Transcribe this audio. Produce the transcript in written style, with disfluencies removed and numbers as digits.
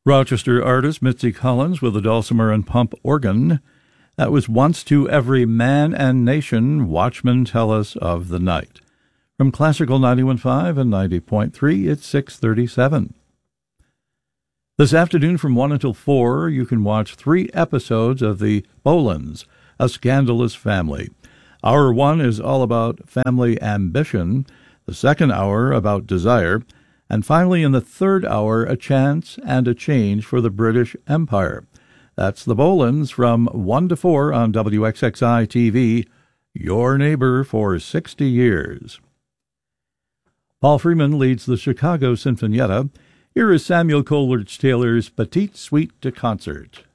Rochester artist Mitzi Collins with a dulcimer and pump organ. That was Once to Every Man and Nation, Watchmen Tell Us of the Night. From Classical 91.5 and 90.3, it's 6:37. This afternoon from 1 until 4, you can watch 3 episodes of the Bolins, A Scandalous Family. Hour 1 is all about family ambition, the second hour about desire, and finally in the third hour, a chance and a change for the British Empire. That's the Bolins from 1 to 4 on WXXI-TV, your neighbor for 60 years. Paul Freeman leads the Chicago Sinfonietta. Here is Samuel Coleridge Taylor's Petite Suite de Concert.